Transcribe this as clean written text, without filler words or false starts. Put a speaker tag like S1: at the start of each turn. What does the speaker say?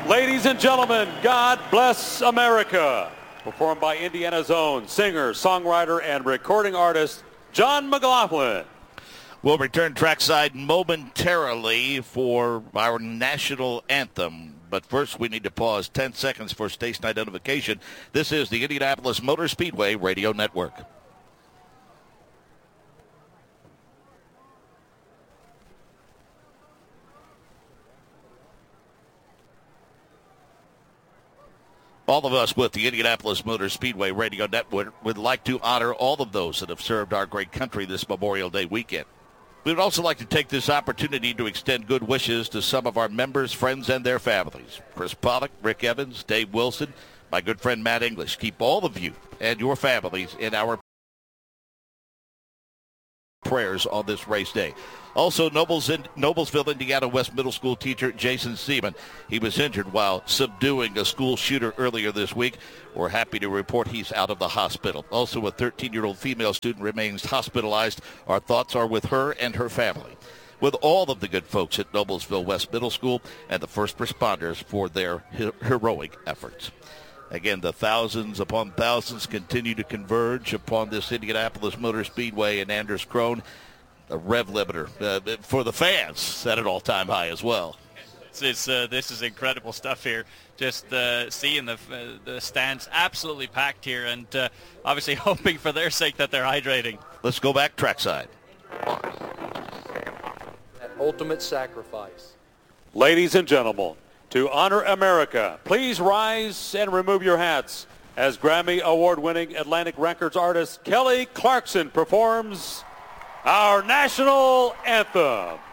S1: Ladies and gentlemen, God Bless America, performed by Indiana's own singer, songwriter, and recording artist, John McLaughlin.
S2: We'll return trackside momentarily for our national anthem. But first, we need to pause 10 seconds for station identification. This is the Indianapolis Motor Speedway Radio Network. All of us with the Indianapolis Motor Speedway Radio Network would like to honor all of those that have served our great country this Memorial Day weekend. We would also like to take this opportunity to extend good wishes to some of our members, friends, and their families. Chris Pollock, Rick Evans, Dave Wilson, my good friend Matt English. Keep all of you and your families in our prayers on this race day. Also, Noblesville, Indiana West Middle School teacher Jason Seaman. He was injured while subduing a school shooter earlier this week. We're happy to report he's out of the hospital. Also, a 13-year-old female student remains hospitalized. Our thoughts are with her and her family. With all of the good folks at Noblesville West Middle School and the first responders for their heroic efforts. Again, the thousands upon thousands continue to converge upon this Indianapolis Motor Speedway in Anders Krone. The rev limiter for the fans set an all-time high as well.
S3: This is incredible stuff here. Just seeing the stands absolutely packed here, and obviously hoping for their sake that they're hydrating.
S2: Let's go back trackside.
S4: That ultimate sacrifice.
S1: Ladies and gentlemen, to honor America, please rise and remove your hats as Grammy Award-winning Atlantic Records artist Kelly Clarkson performs our national anthem.